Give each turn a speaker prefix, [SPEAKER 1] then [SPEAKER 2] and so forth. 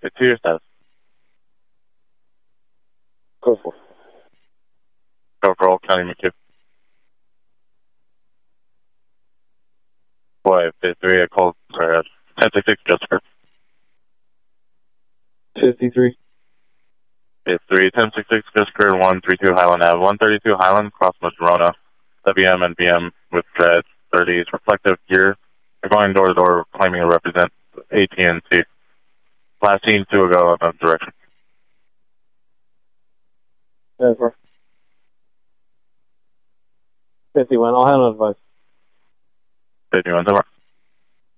[SPEAKER 1] It's to your status.
[SPEAKER 2] Go for it.
[SPEAKER 1] Go for Old County McKibb. Boy, phase 3 at Cold, sorry, 1066 Jessica.
[SPEAKER 2] 53.
[SPEAKER 1] Phase 3, 1066 Jessica, 132 Highland Ave, 132 Highland, cross Madrona, WM and BM with dreads, 30s, reflective gear. They're going door to door, claiming to represent AT&T. Last seen 2 ago in that direction.
[SPEAKER 2] Over. 51. I'll handle advice.
[SPEAKER 1] 51, over.